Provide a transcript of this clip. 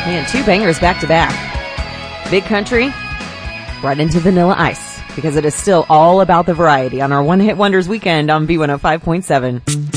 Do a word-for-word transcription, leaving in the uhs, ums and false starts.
Man, two bangers back to back. Big Country, right into Vanilla Ice, because it is still all about the variety on our One Hit Wonders weekend on B one oh five point seven.